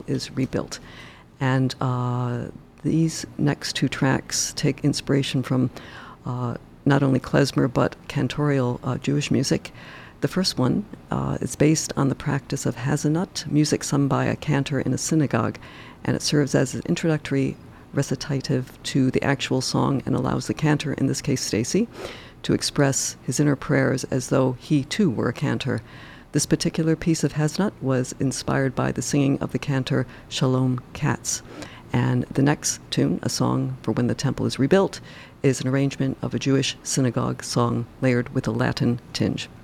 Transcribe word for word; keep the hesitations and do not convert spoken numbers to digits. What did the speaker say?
is rebuilt. And uh, these next two tracks take inspiration from uh, not only klezmer but cantorial uh, Jewish music. The first one uh, is based on the practice of Hazanut, music sung by a cantor in a synagogue, and it serves as an introductory recitative to the actual song and allows the cantor, in this case Stacy, to express his inner prayers as though he too were a cantor. This particular piece of Haznut was inspired by the singing of the cantor Shalom Katz. And the next tune, a song for when the temple is rebuilt, is an arrangement of a Jewish synagogue song layered with a Latin tinge.